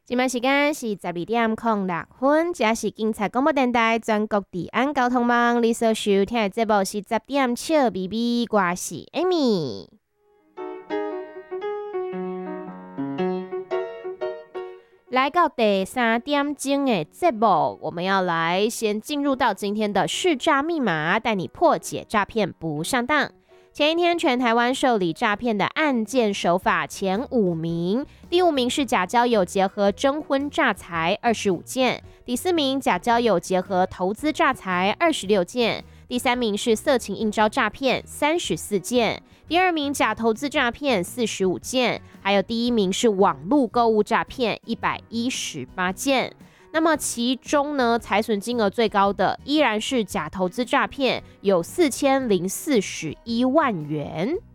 现在时间是12:06，这是警察广播电台全国治安交通网。你所收听的节目是10点笑咪咪，我是 Amy。来到第3点钟的节目，我们要来先进入到今天的识诈密码，带你破解诈骗不上当。前一天，全台湾受理诈骗的案件手法前5名，第5名是假交友结合征婚诈财25件，第4名假交友结合投资诈财26件，第3名是色情应招诈骗34件，第2名假投资诈骗45件，还有第1名是网络购物诈骗118件。那么其中呢，财损金额最高的依然是假投资诈骗，有4041万元。